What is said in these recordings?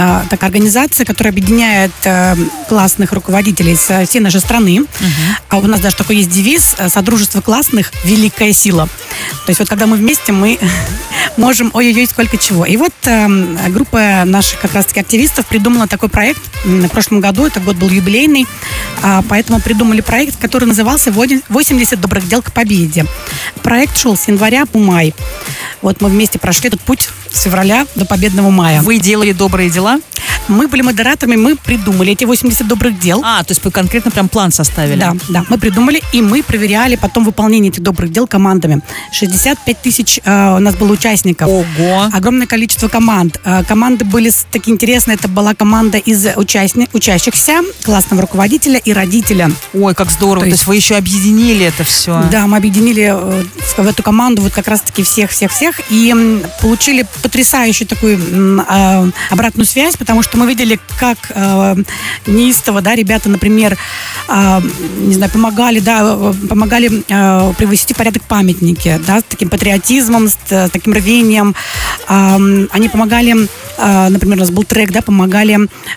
такая организация, которая объединяет классных руководителей со всей нашей страны. А у нас даже такой есть девиз: «Содружество классных – великая сила». То есть вот когда мы вместе, мы можем ой-ой-ой сколько чего. И вот группа наших как раз-таки активистов придумала такой проект в прошлом году. Этот год был юбилейный, поэтому придумали проект, который назывался «80 добрых дел к победе». Проект шел с января по май. Вот мы вместе прошли этот путь с февраля до победного мая. Вы делали добрые дела? Мы были модераторами, мы придумали эти 80 добрых дел. То есть вы конкретно прям план составили? Да, мы придумали, и мы проверяли потом выполнение этих добрых дел командами. 65 тысяч у нас было участников. Ого! Огромное количество команд. Команды были такие интересные. Это была команда из учащихся, классного руководителя и родителя. Ой, как здорово. То есть вы еще объединили это все. Да, мы объединили в эту команду вот как раз-таки всех и получили потрясающую такую обратную связь, потому что мы видели, как неистово, ребята, например, помогали привести в порядок памятники, с таким патриотизмом, с таким рвением. Они помогали, например, у нас был трек, помогали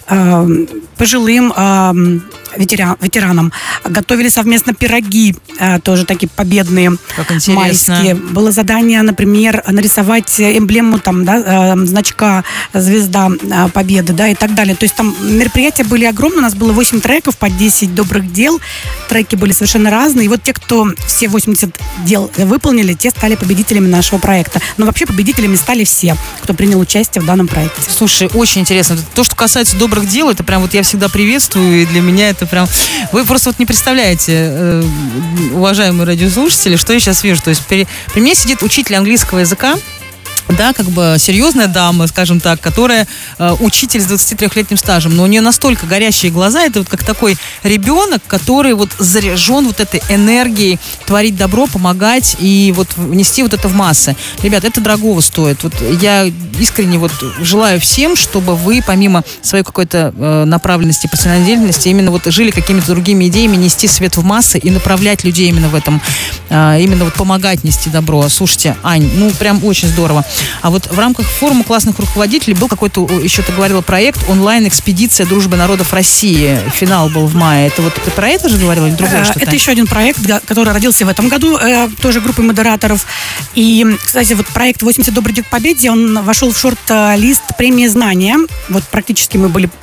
пожилым ветеранам. Готовили совместно пироги, тоже такие победные, как интересно. Майские. Было задание, например, нарисовать эмблему значка «Звезда Победы», и так далее. То есть там мероприятия были огромные. У нас было 8 треков по 10 добрых дел. Треки были совершенно разные. И вот те, кто все 80 дел выполнили, те стали победителями нашего проекта. Но вообще победителями стали все, кто принял участие в данном проекте. Слушай, очень интересно. То, что касается добрых дел, это прям я всегда приветствую, и для меня это прям... Вы просто не представляете, уважаемые радиослушатели, что я сейчас вижу. То есть при мне сидит учитель английского языка, серьезная дама, скажем так, которая учитель с 23-летним стажем, но у нее настолько горящие глаза, это как такой ребенок, который заряжен этой энергией творить добро, помогать и внести это в массы. Ребят, это дорогого стоит. Я искренне желаю всем, чтобы вы, помимо своей какой-то направленности, профессиональной деятельности, именно жили какими-то другими идеями, нести свет в массы и направлять людей именно в этом, именно помогать нести добро. Слушайте, Ань, прям очень здорово. А в рамках форума классных руководителей был какой-то, еще ты говорила, проект онлайн-экспедиция дружбы народов России. Финал был в мае. Это ты про это же говорила или другое что-то? Это еще один проект, который родился в этом году, тоже группой модераторов. И, кстати, проект «80 добрых дел к победе», он вошел в шорт-лист премии «Знания». Практически мы были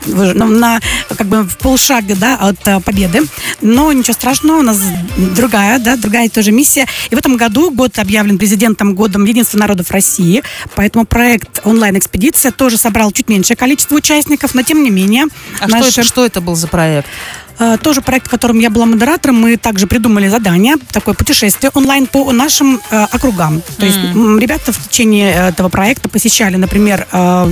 в полшага от победы. Но ничего страшного, у нас другая тоже миссия. И в этом году год объявлен президентом годом единства народов России. Поэтому проект онлайн-экспедиция тоже собрал чуть меньшее количество участников, но тем не менее... Что это был за проект? Тоже проект, в котором я была модератором. Мы также придумали задание, такое путешествие онлайн по нашим округам. То есть ребята в течение этого проекта посещали, например,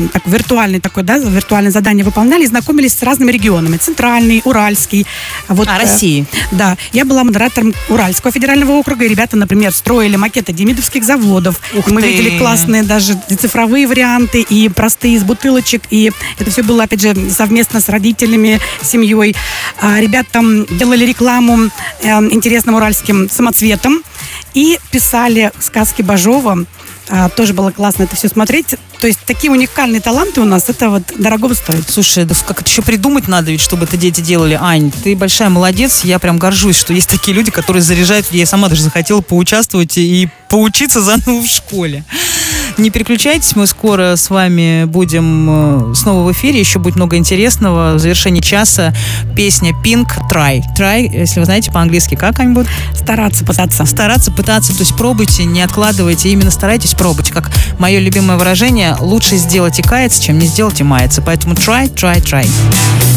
виртуальное задание выполняли и знакомились с разными регионами. Центральный, Уральский. России. Да. Я была модератором Уральского федерального округа, и ребята, например, строили макеты демидовских заводов. Мы видели классные даже цифровые варианты и простые из бутылочек. И это все было, опять же, совместно с родителями, семьей. Ребята там делали рекламу интересным уральским самоцветом и писали сказки Бажова. Тоже было классно это все смотреть. То есть такие уникальные таланты у нас, это дорого стоит. Слушай, как это еще придумать надо, ведь, чтобы это дети делали. Ань, ты большая молодец. Я прям горжусь, что есть такие люди, которые заряжают. Я сама даже захотела поучаствовать и поучиться заново в школе. Не переключайтесь, мы скоро с вами будем снова в эфире. Еще будет много интересного. В завершении часа песня Pink Try. Try, если вы знаете по-английски, как они будут? Стараться, пытаться. Стараться, пытаться. То есть пробуйте, не откладывайте. Именно старайтесь пробовать. Как мое любимое выражение, лучше сделать и каяться, чем не сделать и маяться. Поэтому try, try, try.